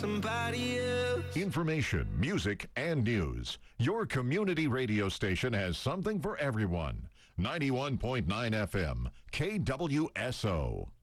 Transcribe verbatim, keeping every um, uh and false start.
somebody else. Information, music, and news. Your community radio station has something for everyone. ninety-one point nine F M, K W S O.